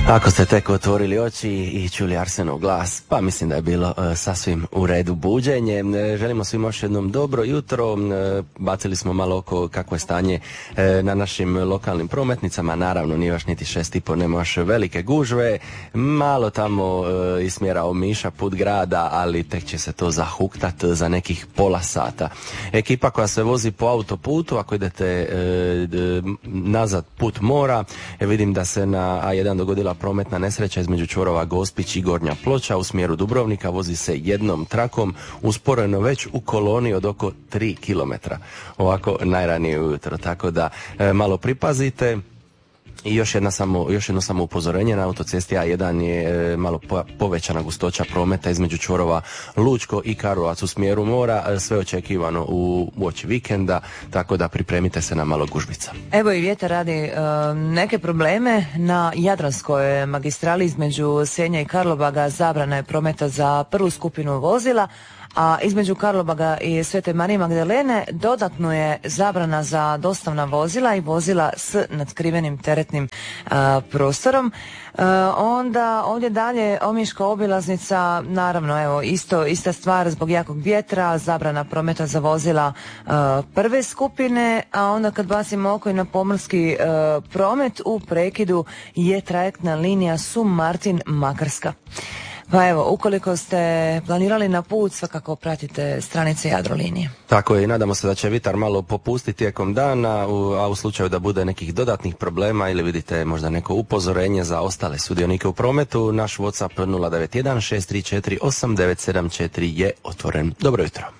Ako ste tek otvorili oči i čuli Arsenov glas, pa mislim da je bilo sasvim u redu buđenje. Želimo svima još jednom dobro jutro. Bacili smo malo oko kakvo je stanje na našim lokalnim prometnicama. Naravno, nije još niti 6:30, nema još velike gužve. Malo tamo ismjerao Miša put grada, ali tek će se to zahuktat za nekih pola sata. Ekipa koja se vozi po autoputu, ako idete nazad put mora, vidim da se na A1 dogodila prometna nesreća između čvorova Gospić i Gornja Ploča u smjeru Dubrovnika. Vozi se jednom trakom, usporeno već u koloni od oko 3 km. Ovako najranije ujutro, tako da malo pripazite. I još jedno samo upozorenje, na autocesti A1 je malo povećana gustoća prometa između čvorova Lučko i Karlovac u smjeru mora, sve očekivano u uoči vikenda, tako da pripremite se na malo gužvica. Evo i vjetar radi neke probleme na Jadranskoj magistrali između Senja i Karlobaga. Zabrana je prometa za prvu skupinu vozila, a između Karlobaga i Svete Marije Magdalene dodatno je zabrana za dostavna vozila i vozila s natkrivenim teretnim prostorom. Onda ovdje dalje Omiška obilaznica, naravno evo ista stvar zbog jakog vjetra, zabrana prometa za vozila prve skupine, a onda kad bacimo oko i na pomorski promet, u prekidu je trajektna linija Sum-Martin Makarska. Pa evo, ukoliko ste planirali na put, svakako pratite stranice Jadrolinije. Tako je, i nadamo se da će vitar malo popustiti tijekom dana, a u slučaju da bude nekih dodatnih problema ili vidite možda neko upozorenje za ostale sudionike u prometu, naš WhatsApp 091 634 8974 je otvoren. Dobro jutro.